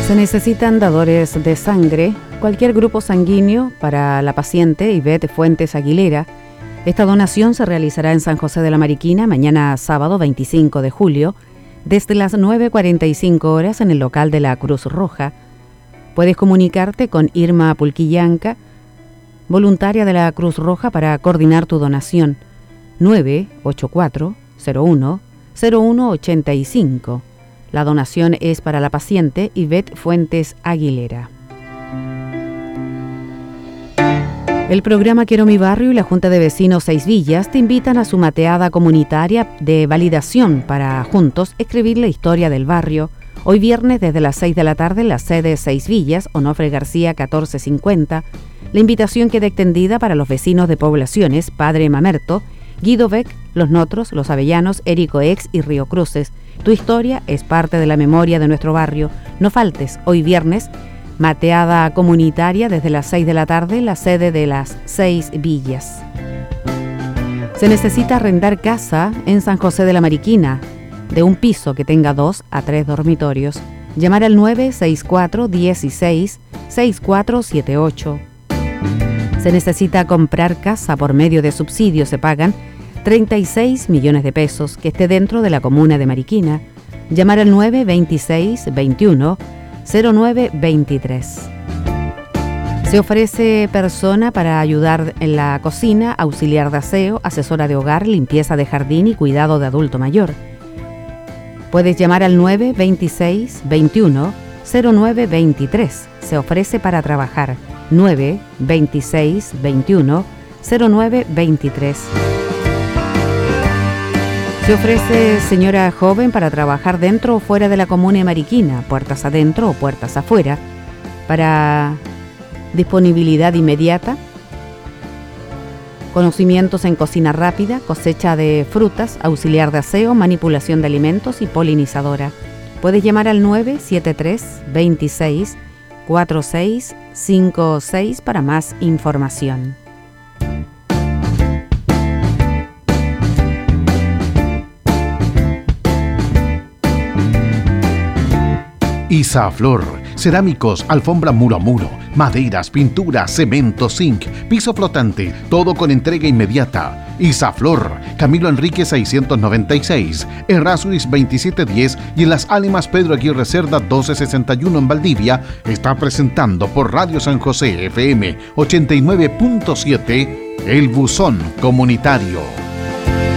Se necesitan dadores de sangre, cualquier grupo sanguíneo para la paciente Ivette Fuentes Aguilera. Esta donación se realizará en San José de la Mariquina mañana sábado 25 de julio, desde las 9:45 horas en el local de la Cruz Roja. Puedes comunicarte con Irma Pulquillanca, voluntaria de la Cruz Roja, para coordinar tu donación. 984-01-0185. La donación es para la paciente Ivette Fuentes Aguilera. El programa Quiero mi barrio y la Junta de Vecinos Seis Villas te invitan a su mateada comunitaria de validación para juntos escribir la historia del barrio. Hoy viernes desde las 6 de la tarde en la sede Seis Villas, Onofre García 1450. La invitación queda extendida para los vecinos de poblaciones Padre Mamerto, Guido Beck, Los Notros, Los Avellanos, Érico Ex y Río Cruces. Tu historia es parte de la memoria de nuestro barrio. No faltes, hoy viernes, mateada comunitaria desde las 6 de la tarde en la sede de las Seis Villas. Se necesita arrendar casa en San José de la Mariquina, de un piso que tenga 2 a 3 dormitorios. Llamar al 964-16-6478. Se necesita comprar casa por medio de subsidios. Se pagan 36 millones de pesos, que esté dentro de la comuna de Mariquina. Llamar al 926-21-0923. Se ofrece persona para ayudar en la cocina, auxiliar de aseo, asesora de hogar, limpieza de jardín y cuidado de adulto mayor. Puedes llamar al 926-21-0923. Se ofrece para trabajar. 926-21-0923. Se ofrece señora joven para trabajar dentro o fuera de la comuna de Mariquina, puertas adentro o puertas afuera, para disponibilidad inmediata, conocimientos en cocina rápida, cosecha de frutas, auxiliar de aseo, manipulación de alimentos y polinizadora. Puedes llamar al 973-26-4656 para más información. Isaflor, cerámicos, alfombra muro a muro, maderas, pinturas, cemento, zinc, piso flotante, todo con entrega inmediata. Isaflor, Camilo Enrique 696, Errázuriz 2710 y en Las Ánimas Pedro Aguirre Cerda 1261 en Valdivia, está presentando por Radio San José FM 89.7 El Buzón Comunitario.